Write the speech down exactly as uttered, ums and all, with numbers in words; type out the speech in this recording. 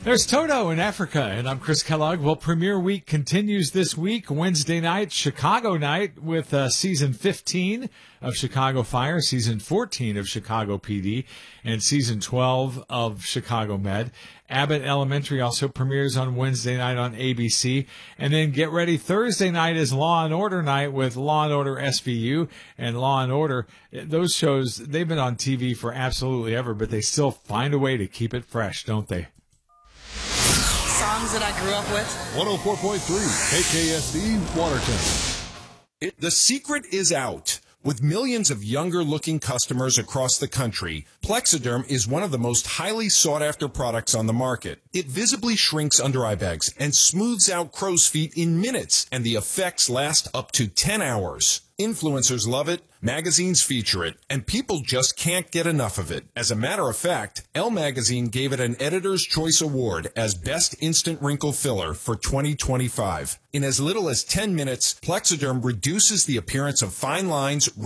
There's Toto in Africa, and I'm Chris Kellogg. Well, Premiere Week continues this week. Wednesday night, Chicago night, with uh, season fifteen of Chicago Fire, season fourteen of Chicago P D, and season twelve of Chicago Med. Abbott Elementary also premieres on Wednesday night on A B C. And then get ready, Thursday night is Law and Order night with Law and Order S V U and Law and Order. Those shows, they've been on T V for absolutely ever, but they still find a way to keep it fresh, don't they? Songs that I grew up with. one oh four point three K K S D Watertown. It, the secret is out. With millions of younger-looking customers across the country, Plexiderm is one of the most highly sought-after products on the market. It visibly shrinks under-eye bags and smooths out crow's feet in minutes, and the effects last up to ten hours. Influencers love it, magazines feature it, and people just can't get enough of it. As a matter of fact, Elle Magazine gave it an Editor's Choice Award as Best Instant Wrinkle Filler for twenty twenty-five. In as little as ten minutes, Plexiderm reduces the appearance of fine lines,